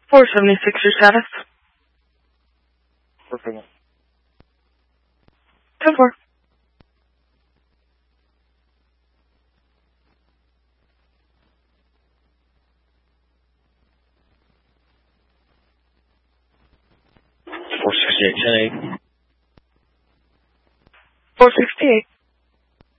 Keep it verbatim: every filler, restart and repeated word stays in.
four seventy-six, your status. Perfect. ten four. four sixty-eight, ten eight.